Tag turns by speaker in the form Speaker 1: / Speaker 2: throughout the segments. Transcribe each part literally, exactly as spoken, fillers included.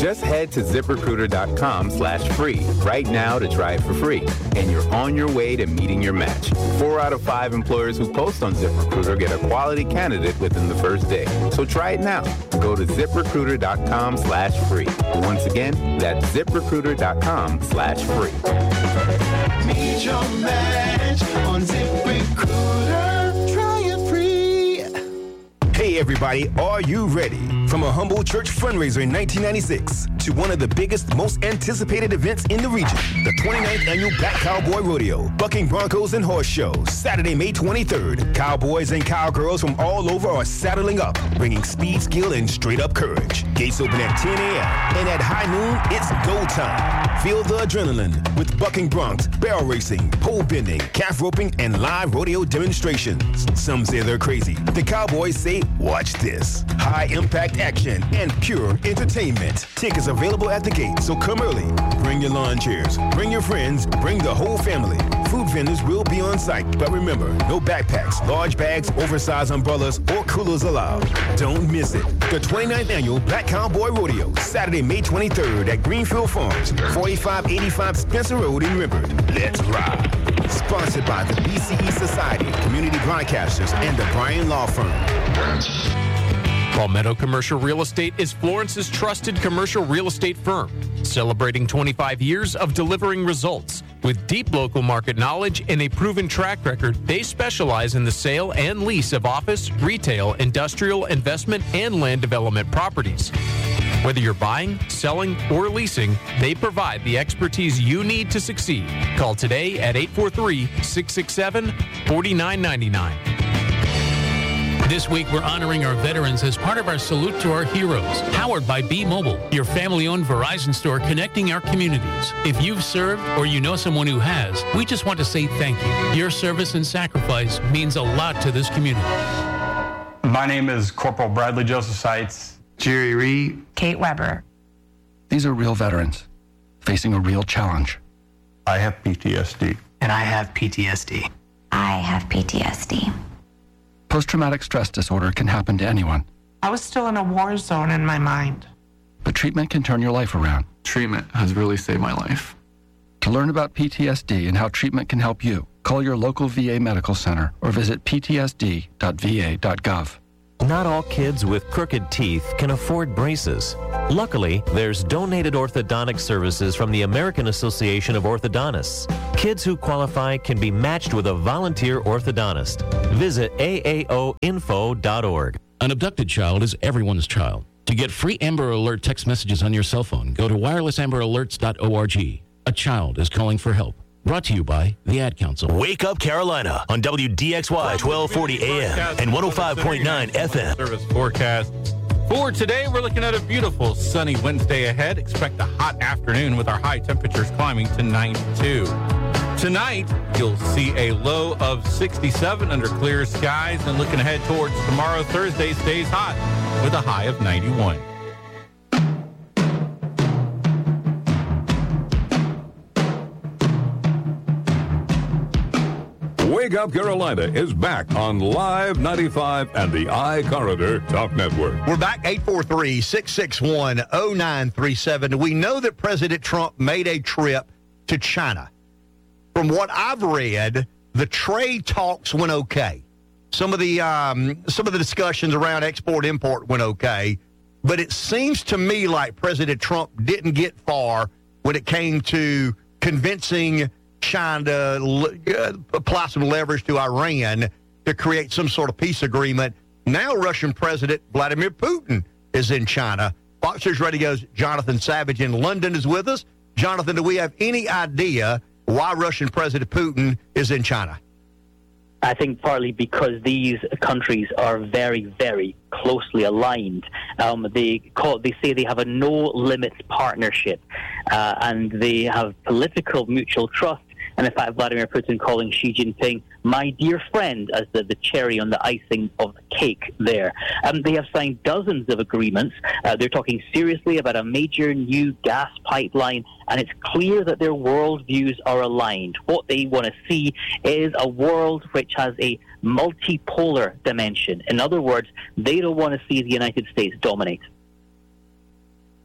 Speaker 1: Just head to ZipRecruiter.com slash free right now to try it for free, and you're on your way to meeting your match. Four out of five employers who post on ZipRecruiter get a quality candidate within the first day. So try it now. Go to ZipRecruiter.com slash free. Once again, that's ZipRecruiter.com slash free.
Speaker 2: Meet your match on ZipRecruiter. Try it free.
Speaker 3: Hey everybody, are you ready? From a humble church fundraiser in nineteen ninety-six to one of the biggest, most anticipated events in the region, the twenty-ninth Annual Black Cowboy Rodeo, Bucking Broncos and Horse Show, Saturday, May twenty-third. Cowboys and cowgirls from all over are saddling up, bringing speed, skill, and straight-up courage. Gates open at ten a.m. and at high noon, it's go time. Feel the adrenaline with bucking broncs, barrel racing, pole bending, calf roping, and live rodeo demonstrations. Some say they're crazy. The Cowboys say, watch this. High-impact action and pure entertainment. Tickets available at the gate, so come early. Bring your lawn chairs, bring your friends, bring the whole family. Food vendors will be on site, but remember, no backpacks, large bags, oversized umbrellas, or coolers allowed. Don't miss it. The twenty-ninth Annual Black Cowboy Rodeo, Saturday, May twenty-third at Greenfield Farms, forty-five eighty-five Spencer Road in River. Let's ride. Sponsored by the B C E Society, Community Broadcasters, and the Bryan Law Firm.
Speaker 4: Palmetto Commercial Real Estate is Florence's trusted commercial real estate firm, celebrating twenty-five years of delivering results. With deep local market knowledge and a proven track record, they specialize in the sale and lease of office, retail, industrial, investment, and land development properties. Whether you're buying, selling, or leasing, they provide the expertise you need to succeed. Call today at eight four three, six six seven, four nine nine nine.
Speaker 5: This week, we're honoring our veterans as part of our Salute to Our Heroes, powered by B-Mobile, your family-owned Verizon store connecting our communities. If you've served or you know someone who has, we just want to say thank you. Your service and sacrifice means a lot to this community.
Speaker 6: My name is Corporal Bradley Joseph Seitz.
Speaker 7: Jerry Reed.
Speaker 8: Kate Weber.
Speaker 9: These are real veterans facing a real challenge.
Speaker 6: I have P T S D.
Speaker 7: And I have P T S D.
Speaker 10: I have P T S D.
Speaker 9: Post-traumatic stress disorder can happen to anyone.
Speaker 8: I was still in a war zone in my mind.
Speaker 9: But treatment can turn your life around.
Speaker 7: Treatment has really saved my life.
Speaker 9: To learn about P T S D and how treatment can help you, call your local V A medical center or visit p t s d dot v a dot gov.
Speaker 11: Not all kids with crooked teeth can afford braces. Luckily, there's donated orthodontic services from the American Association of Orthodontists. Kids who qualify can be matched with a volunteer orthodontist. Visit a a o info dot org.
Speaker 5: An abducted child is everyone's child. To get free Amber Alert text messages on your cell phone, go to wireless amber alerts dot org. A child is calling for help. Brought to you by the Ad Council.
Speaker 12: Wake Up Carolina on W D X Y twelve forty A M and one oh five point nine F M.
Speaker 4: Service forecast. For today, we're looking at a beautiful sunny Wednesday ahead. Expect a hot afternoon with our high temperatures climbing to ninety-two. Tonight, you'll see a low of sixty-seven under clear skies, and looking ahead towards tomorrow, Thursday stays hot with a high of ninety-one.
Speaker 13: Wake Up Carolina is back on Live ninety-five and the iCorridor Talk Network.
Speaker 14: We're back, eight four three, six six one, oh nine three seven. We know that President Trump made a trip to China. From what I've read, the trade talks went okay. Some of the um, some of the discussions around export-import went okay. But it seems to me like President Trump didn't get far when it came to convincing China to apply some leverage to Iran to create some sort of peace agreement. Now Russian President Vladimir Putin is in China. Fox News Radio's Jonathan Savage in London is with us. Jonathan, do we have any idea why Russian President Putin is in China?
Speaker 15: I think partly because these countries are very, very closely aligned. Um, they call, they say they have a no-limits partnership, uh, and they have political mutual trust. And in fact, Vladimir Putin calling Xi Jinping my dear friend as the, the cherry on the icing of the cake there. Um, they have signed dozens of agreements. Uh, they're talking seriously about a major new gas pipeline, and it's clear that their worldviews are aligned. What they want to see is a world which has a multipolar dimension. In other words, they don't want to see the United States dominate.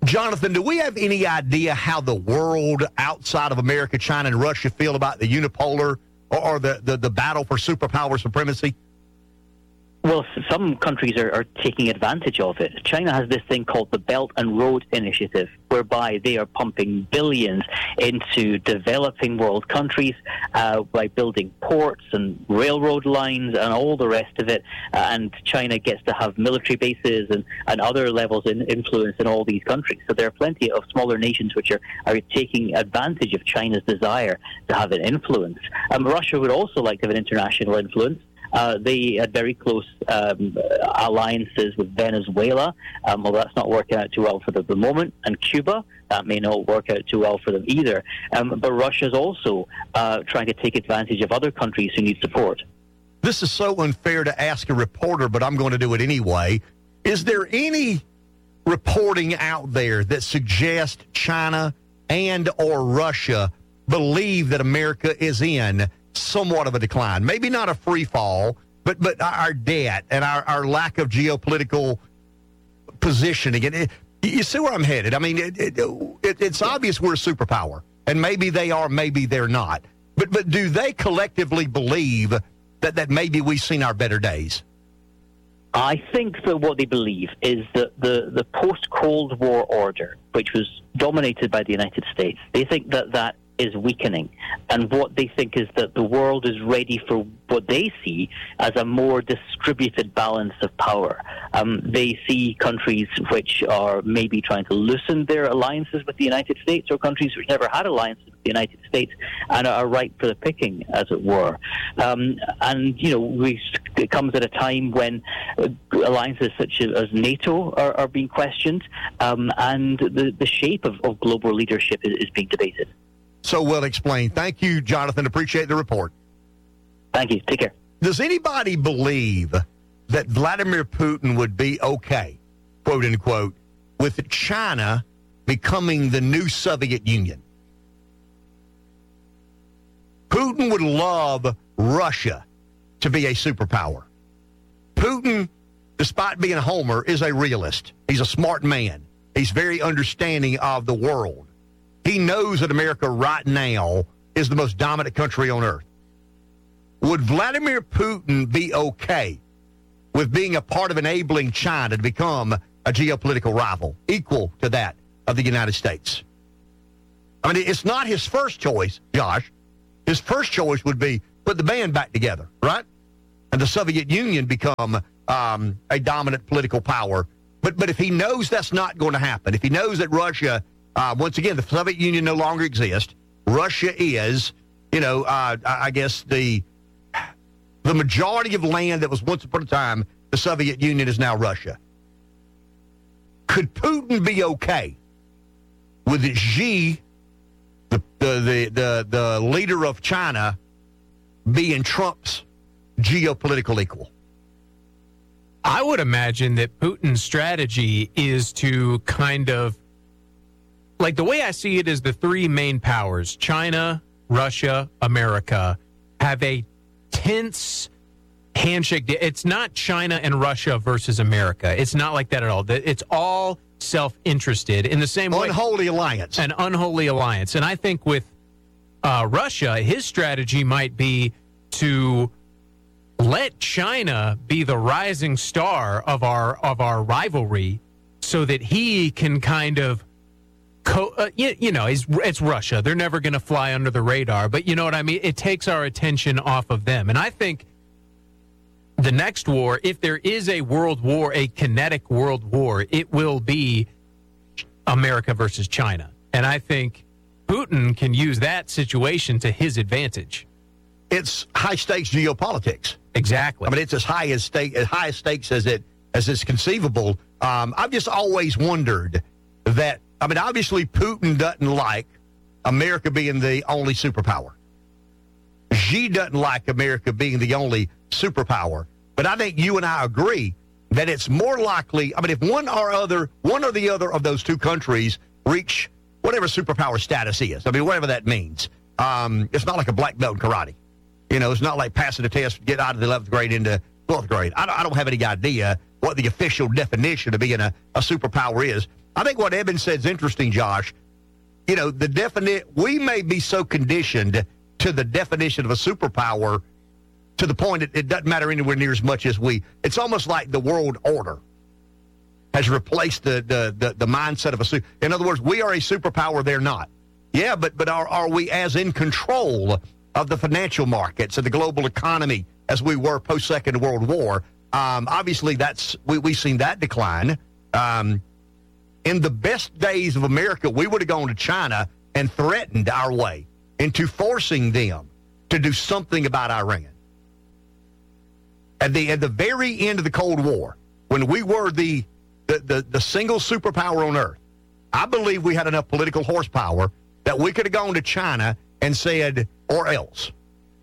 Speaker 14: Jonathan, do we have any idea how the world outside of America, China, and Russia feel about the unipolar or, or the, the, the battle for superpower supremacy?
Speaker 15: Well, some countries are, are taking advantage of it. China has this thing called the Belt and Road Initiative, whereby they are pumping billions into developing world countries uh, by building ports and railroad lines and all the rest of it. Uh, and China gets to have military bases and, and other levels of influence in all these countries. So there are plenty of smaller nations which are, are taking advantage of China's desire to have an influence. Um, Russia would also like to have an international influence. Uh, they had very close um, alliances with Venezuela, um, although that's not working out too well for them at the moment, and Cuba. That may not work out too well for them either. Um, but Russia's also uh, trying to take advantage of other countries who need support.
Speaker 14: This is so unfair to ask a reporter, but I'm going to do it anyway. Is there any reporting out there that suggests China and or Russia believe that America is in somewhat of a decline? Maybe not a free fall, but but our debt and our, our lack of geopolitical positioning. And it, you see where I'm headed? I mean, it, it, it, it's obvious we're a superpower, and maybe they are, maybe they're not. But but do they collectively believe that, that maybe we've seen our better days?
Speaker 15: I think that what they believe is that the, the post-Cold War order, which was dominated by the United States, they think that that is weakening. And what they think is that the world is ready for what they see as a more distributed balance of power. Um, they see countries which are maybe trying to loosen their alliances with the United States, or countries which never had alliances with the United States and are ripe for the picking, as it were. Um, and, you know, we, it comes at a time when uh, alliances such as, as NATO are, are being questioned, um, and the, the shape of, of global leadership is, is being debated.
Speaker 14: So well explained. Thank you, Jonathan. Appreciate the report.
Speaker 15: Thank you. Take care.
Speaker 14: Does anybody believe that Vladimir Putin would be okay, quote unquote, with China becoming the new Soviet Union? Putin would love Russia to be a superpower. Putin, despite being a homer, is a realist. He's a smart man. He's very understanding of the world. He knows that America right now is the most dominant country on earth. Would Vladimir Putin be okay with being a part of enabling China to become a geopolitical rival equal to that of the United States? I mean, it's not his first choice, Josh. His first choice would be put the band back together, right? And the Soviet Union become um, a dominant political power. But but if he knows that's not going to happen, if he knows that Russia, uh, once again, the Soviet Union no longer exists, Russia is, you know, uh, I guess the the majority of land that was once upon a time the Soviet Union is now Russia. Could Putin be okay with Xi, the the the the, the leader of China, being Trump's geopolitical equal?
Speaker 4: I would imagine that Putin's strategy is to kind of, like the way I see it is the three main powers, China, Russia, America, have a tense handshake. It's not China and Russia versus America. It's not like that at all. It's all self-interested in the same way.
Speaker 14: Unholy alliance.
Speaker 4: An unholy alliance. And I think with uh, Russia, his strategy might be to let China be the rising star of our of our rivalry, so that he can kind of, co- uh, you, you know, it's, it's Russia. They're never going to fly under the radar. But you know what I mean? It takes our attention off of them. And I think the next war, if there is a world war, a kinetic world war, it will be America versus China. And I think Putin can use that situation to his advantage.
Speaker 14: It's high-stakes geopolitics.
Speaker 4: Exactly.
Speaker 14: I mean, it's as high as stake, as high stakes as it as it's conceivable. Um, I've just always wondered that. I mean, obviously, Putin doesn't like America being the only superpower. Xi doesn't like America being the only superpower. But I think you and I agree that it's more likely. I mean, if one or other, one or the other of those two countries reach whatever superpower status is, I mean, whatever that means, um, it's not like a black belt in karate. You know, it's not like passing a test, get out of the eleventh grade into twelfth grade. I don't, I don't have any idea. what the official definition of being a, a superpower is. I think what Eben said is interesting, Josh. You know, the definite, we may be so conditioned to the definition of a superpower to the point that it doesn't matter anywhere near as much as we. It's almost like the world order has replaced the the the, the mindset of a super. In other words, we are a superpower, they're not. Yeah, but but are are we as in control of the financial markets and the global economy as we were post Second World War? Um, obviously, that's we we've seen that decline. Um, in the best days of America, we would have gone to China and threatened our way into forcing them to do something about Iran. At the at the very end of the Cold War, when we were the the, the, the single superpower on earth, I believe we had enough political horsepower that we could have gone to China and said, or else.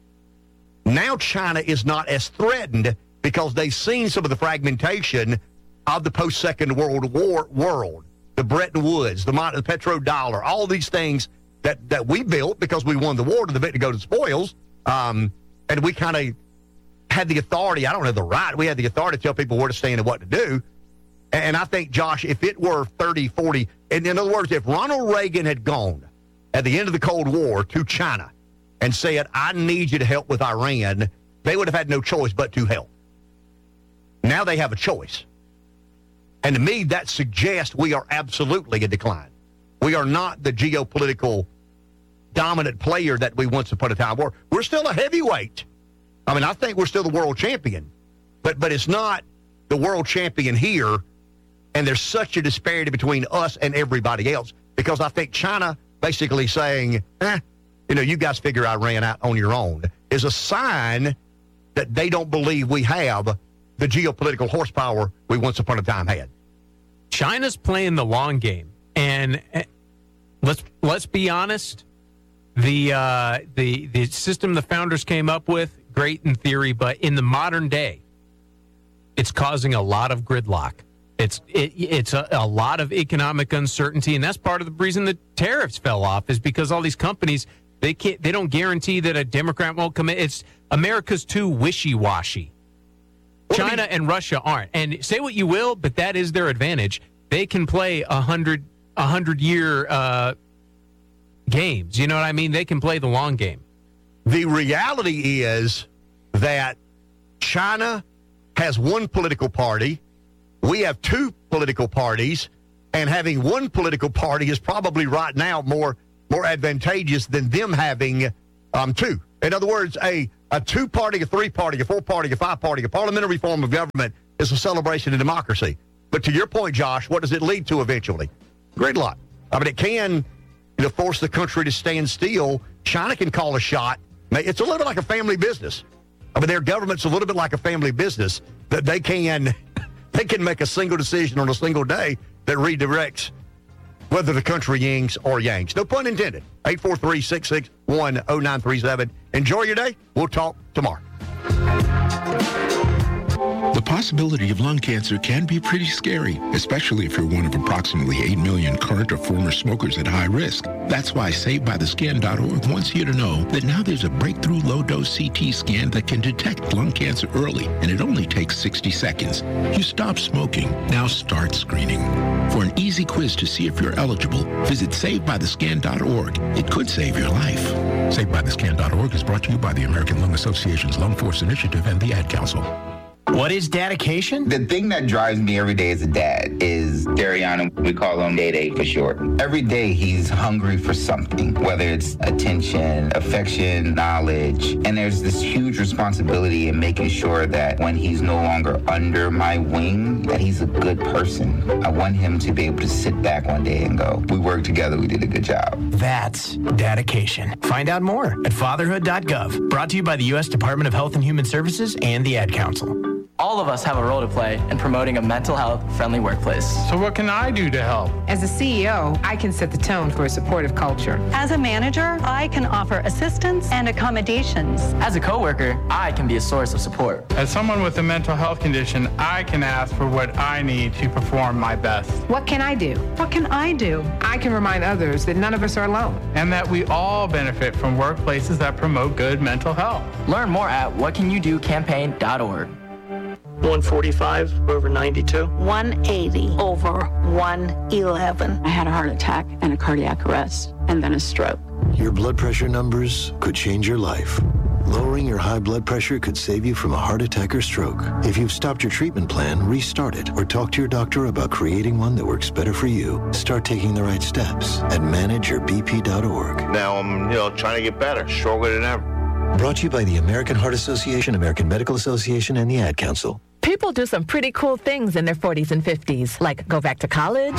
Speaker 14: Now China is not as threatened because they've seen some of the fragmentation of the post-Second World War world, the Bretton Woods, the, the petrodollar, all these things that, that we built because we won the war to the bit to go to spoils, um, and we kind of had the authority, I don't have the right, we had the authority to tell people where to stand and what to do. And I think, Josh, if it were thirty, forty, and in other words, if Ronald Reagan had gone at the end of the Cold War to China and said, I need you to help with Iran, they would have had no choice but to help. Now they have a choice. And to me, that suggests we are absolutely in decline. We are not the geopolitical dominant player that we once upon a time were. We're still a heavyweight. I mean, I think we're still the world champion. But but it's not the world champion here, and there's such a disparity between us and everybody else because I think China basically saying, eh, you know, you guys figure Iran out on your own, is a sign that they don't believe we have the geopolitical horsepower we once upon a time had.
Speaker 4: China's playing the long game, and let's let's be honest, the uh, the the system the founders came up with, great in theory, but in the modern day, it's causing a lot of gridlock. It's it, it's a, a lot of economic uncertainty, and that's part of the reason the tariffs fell off is because all these companies they can't they don't guarantee that a Democrat won't come in. It's America's too wishy-washy. China and Russia aren't. And say what you will, but that is their advantage. They can play a hundred a hundred year uh, games. You know what I mean? They can play the long game.
Speaker 14: The reality is that China has one political party. We have two political parties, and having one political party is probably right now more more advantageous than them having um, two. In other words, a, a two-party, a three-party, a four-party, a five-party, a parliamentary form of government is a celebration of democracy. But to your point, Josh, what does it lead to eventually? Gridlock. I mean, it can you know, force the country to stand still. China can call a shot. It's a little bit like a family business. I mean, their government's a little bit like a family business that they can they can make a single decision on a single day that redirects whether the country yings or yanks. No pun intended. eight four three, six six one, oh nine three seven. Enjoy your day. We'll talk tomorrow.
Speaker 16: The possibility of lung cancer can be pretty scary, especially if you're one of approximately eight million current or former smokers at high risk. That's why Saved By The Scan dot org wants you to know that now there's a breakthrough low-dose C T scan that can detect lung cancer early, and it only takes sixty seconds. You stop smoking, now start screening. For an easy quiz to see if you're eligible, visit Saved By The Scan dot org. It could save your life. Saved By The Scan dot org is brought to you by the American Lung Association's Lung Force Initiative and the Ad Council.
Speaker 17: What is dedication?
Speaker 18: The thing that drives me every day as a dad is Dariana. We call him Day Day for short. Every day he's hungry for something, whether it's attention, affection, knowledge. And there's this huge responsibility in making sure that when he's no longer under my wing, that he's a good person. I want him to be able to sit back one day and go, we worked together, we did a good job.
Speaker 17: That's dedication. Find out more at fatherhood dot gov. Brought to you by the U S Department of Health and Human Services and the Ad Council.
Speaker 19: All of us have a role to play in promoting a mental health friendly workplace.
Speaker 20: So what can I do to help?
Speaker 21: As a C E O, I can set the tone for a supportive culture.
Speaker 22: As a manager, I can offer assistance and accommodations.
Speaker 19: As a coworker, I can be a source of support.
Speaker 20: As someone with a mental health condition, I can ask for what I need to perform my best.
Speaker 21: What can I do?
Speaker 22: What can I do?
Speaker 21: I can remind others that none of us are alone.
Speaker 20: And that we all benefit from workplaces that promote good mental health.
Speaker 19: Learn more at what can you do campaign dot org.
Speaker 1: one forty-five over ninety-two.
Speaker 2: one eighty over one eleven.
Speaker 23: I had a heart attack and a cardiac arrest, and then a stroke.
Speaker 24: Your blood pressure numbers could change your life. Lowering your high blood pressure could save you from a heart attack or stroke. If you've stopped your treatment plan, restart it or talk to your doctor about creating one that works better for you. Start taking the right steps at manage your b p dot org.
Speaker 25: Now I'm, you know, trying to get better, stronger than ever.
Speaker 24: Brought to you by the American Heart Association, American Medical Association, and the Ad Council.
Speaker 26: People do some pretty cool things in their forties and fifties, like go back to college,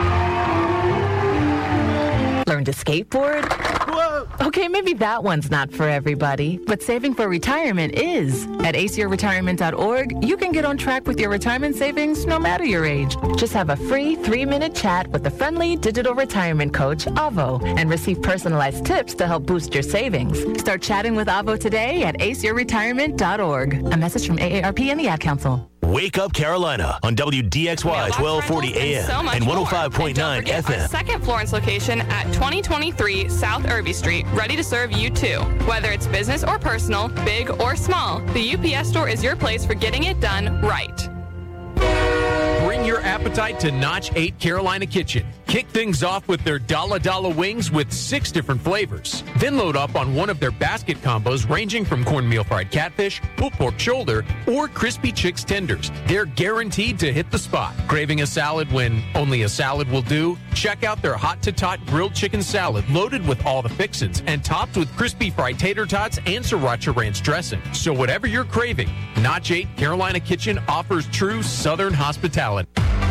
Speaker 26: learn to skateboard. Whoa. Okay, maybe that one's not for everybody, but saving for retirement is. At ace your retirement dot org, you can get on track with your retirement savings no matter your age. Just have a free three-minute chat with the friendly digital retirement coach, Avo, and receive personalized tips to help boost your savings. Start chatting with Avo today at ace your retirement dot org. A message from A A R P and the Ad Council.
Speaker 12: Wake Up Carolina on W D X Y twelve forty A M
Speaker 27: so
Speaker 12: and one oh five point nine F M.
Speaker 27: Our second Florence location at twenty twenty-three South Irby Street, ready to serve you too. Whether it's business or personal, big or small, the U P S store is your place for getting it done right.
Speaker 4: Bring your appetite to Notch eight Carolina Kitchen. Kick things off with their Dala Dala wings with six different flavors. Then load up on one of their basket combos ranging from cornmeal fried catfish, pulled pork shoulder, or crispy chicks tenders. They're guaranteed to hit the spot. Craving a salad when only a salad will do? Check out their hot to tot grilled chicken salad loaded with all the fixins and topped with crispy fried tater tots and sriracha ranch dressing. So whatever you're craving, Notch eight Carolina Kitchen offers true Southern hospitality.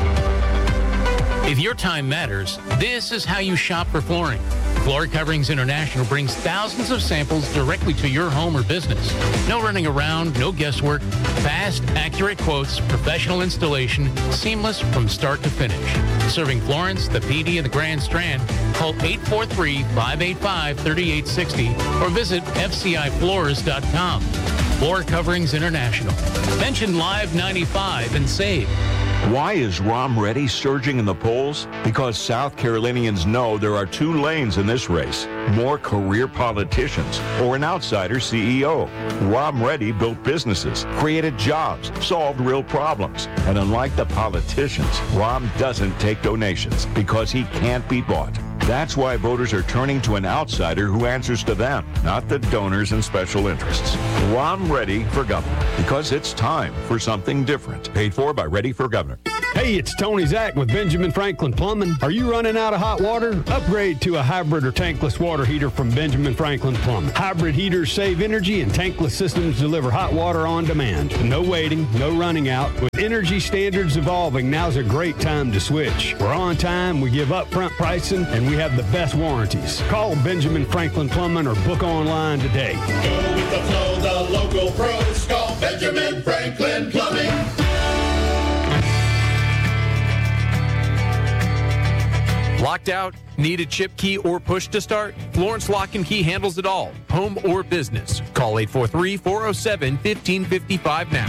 Speaker 5: If your time matters, this is how you shop for flooring. Floor Coverings International brings thousands of samples directly to your home or business. No running around, no guesswork, fast, accurate quotes, professional installation, seamless from start to finish. Serving Florence, the P D, and the Grand Strand, call eight four three, five eight five, three eight six zero or visit f c i floors dot com. Floor Coverings International. Mention Live ninety-five and save.
Speaker 28: Why is Rom Ready surging in the polls? Because South Carolinians know there are two lanes in this race, more career politicians or an outsider C E O. Rom Ready built businesses, created jobs, solved real problems. And unlike the politicians, Rom doesn't take donations because he can't be bought. That's why voters are turning to an outsider who answers to them, not the donors and special interests. Rom Ready for Governor, because it's time for something different. Paid for by Ready for Governor.
Speaker 29: Hey, it's Tony Zach with Benjamin Franklin Plumbing. Are you running out of hot water? Upgrade to a hybrid or tankless water heater from Benjamin Franklin Plumbing. Hybrid heaters save energy and tankless systems deliver hot water on demand. No waiting, no running out. With energy standards evolving, now's a great time to switch. We're on time, we give upfront pricing, and we have the best warranties. Call Benjamin Franklin Plumbing or book online today.
Speaker 30: Go with the flow, the local pros. Call Benjamin Franklin Plumbing.
Speaker 4: Locked out? Need a chip key or push to start? Florence Lock and Key handles it all, home or business. Call eight four three, four oh seven, one five five five now.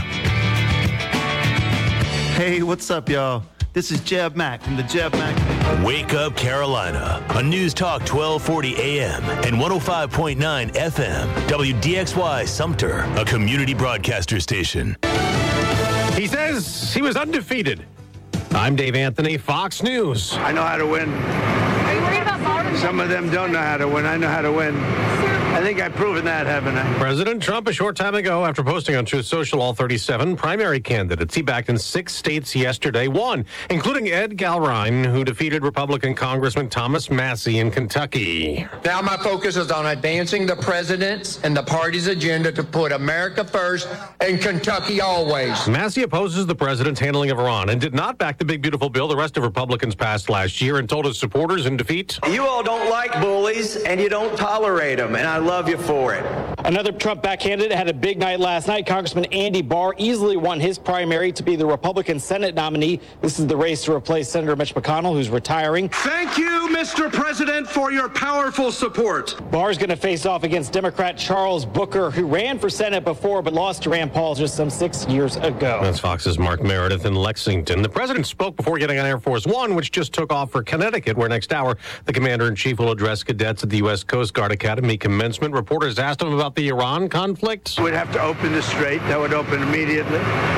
Speaker 31: Hey, what's up, y'all? This is Jeb Mack from the Jeb Mack.
Speaker 12: Wake Up Carolina on News Talk twelve forty A M and one oh five point nine F M. W D X Y Sumter, a community broadcaster station.
Speaker 32: He says he was undefeated. I'm Dave Anthony, Fox News.
Speaker 33: I know how to win.
Speaker 22: Are you worried about Biden?
Speaker 33: Some of them don't know how to win. I know how to win. I think I've proven that, haven't I?
Speaker 32: President Trump, a short time ago, after posting on Truth Social all thirty-seven primary candidates he backed in six states yesterday, won, including Ed Galrine, who defeated Republican Congressman Thomas Massie in Kentucky.
Speaker 34: Now my focus is on advancing the president's and the party's agenda to put America first and Kentucky always.
Speaker 32: Massie opposes the president's handling of Iran and did not back the big, beautiful bill the rest of Republicans passed last year and told his supporters in defeat.
Speaker 35: You all don't like bullies, and you don't tolerate them, and I love you for it.
Speaker 36: Another Trump-backed candidate had a big night last night. Congressman Andy Barr easily won his primary to be the Republican Senate nominee. This is the race to replace Senator Mitch McConnell, who's retiring.
Speaker 37: Thank you, Mister President, for your powerful support.
Speaker 36: Barr's going to face off against Democrat Charles Booker, who ran for Senate before but lost to Rand Paul just some six years ago.
Speaker 32: That's Fox's Mark Meredith in Lexington. The president spoke before getting on Air Force One, which just took off for Connecticut, where next hour the commander-in-chief will address cadets at the U S Coast Guard Academy commencement. Reporters asked him about the Iran conflict.
Speaker 33: We'd have to open the strait. That would open immediately.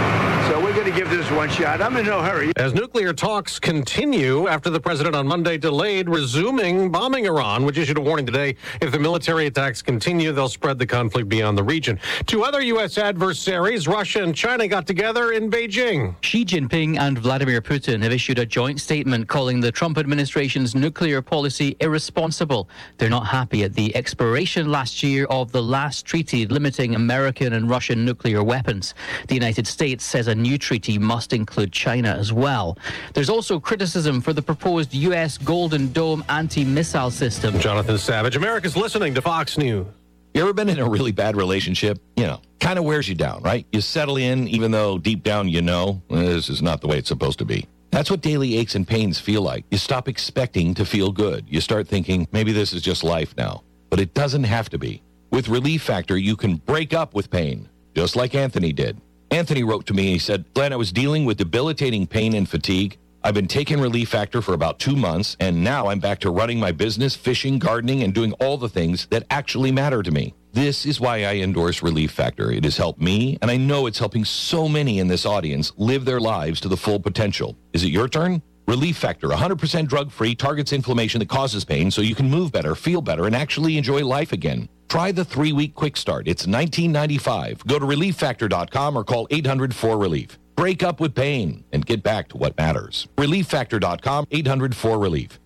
Speaker 33: So we're going to give this one shot. I'm in no hurry.
Speaker 32: As nuclear talks continue after the president on Monday delayed resuming bombing Iran, which issued a warning today if the military attacks continue, they'll spread the conflict beyond the region. Two other U S adversaries, Russia and China, got together in Beijing.
Speaker 1: Xi Jinping and Vladimir Putin have issued a joint statement calling the Trump administration's nuclear policy irresponsible. They're not happy at the expiration last year of the last treaty limiting American and Russian nuclear weapons. The United States says a new treaty must include China as well. There's also criticism for the proposed U S Golden Dome anti-missile system.
Speaker 32: Jonathan Savage, America's listening to Fox News.
Speaker 3: You ever been in a really bad relationship? You know, kind of wears you down, right? You settle in even though deep down you know this is not the way it's supposed to be. That's what daily aches and pains feel like. You stop expecting to feel good. You start thinking, maybe this is just life now. But it doesn't have to be. With Relief Factor, you can break up with pain, just like Anthony did. Anthony wrote to me, he said, Glenn, I was dealing with debilitating pain and fatigue. I've been taking Relief Factor for about two months, and now I'm back to running my business, fishing, gardening, and doing all the things that actually matter to me. This is why I endorse Relief Factor. It has helped me, and I know it's helping so many in this audience live their lives to the full potential. Is it your turn? Relief Factor, one hundred percent drug-free, targets inflammation that causes pain so you can move better, feel better, and actually enjoy life again. Try the three-week quick start. It's nineteen ninety-five dollars. Go to relief factor dot com or call eight hundred four relief. Break up with pain and get back to what matters. relief factor dot com, eight hundred four relief.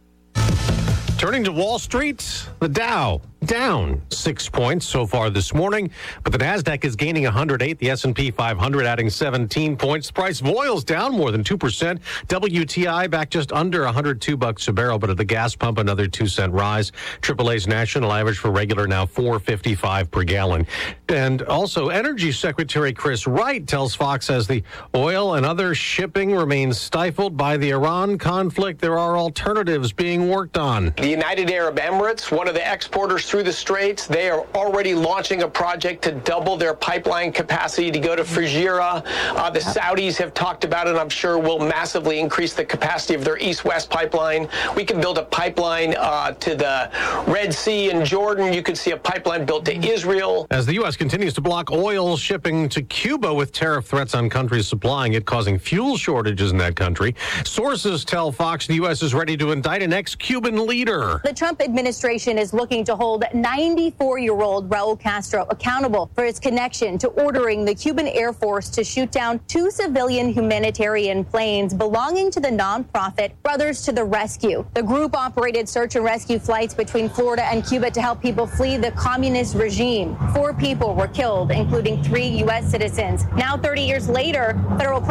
Speaker 32: Turning to Wall Street, the Dow down six points so far this morning, but the Nasdaq is gaining one hundred eight, the S and P five hundred adding seventeen points. The price of oil's down more than two percent. W T I back just under one hundred two bucks a barrel, but at the gas pump another two cent rise. triple A's national average for regular now four fifty-five per gallon. And also Energy Secretary Chris Wright tells Fox as the oil and other shipping remains stifled by the Iran conflict, there are alternatives being worked on.
Speaker 6: The United Arab Emirates, one of the exporters through the Straits, they are already launching a project to double their pipeline capacity to go to Fujairah. Uh, the Saudis have talked about it, I'm sure will massively increase the capacity of their east-west pipeline. We can build a pipeline uh, to the Red Sea in Jordan. You could see a pipeline built to Israel.
Speaker 32: As the U S continues to block oil shipping to Cuba with tariff threats on countries supplying it, causing fuel shortages in that country, sources tell Fox the U S is ready to indict an ex-Cuban leader.
Speaker 7: The Trump administration is looking to hold ninety-four-year-old Raul Castro accountable for his connection to ordering the Cuban Air Force to shoot down two civilian humanitarian planes belonging to the nonprofit Brothers to the Rescue. The group operated search and rescue flights between Florida and Cuba to help people flee the communist regime. Four people were killed, including three U S citizens. Now, thirty years later, federal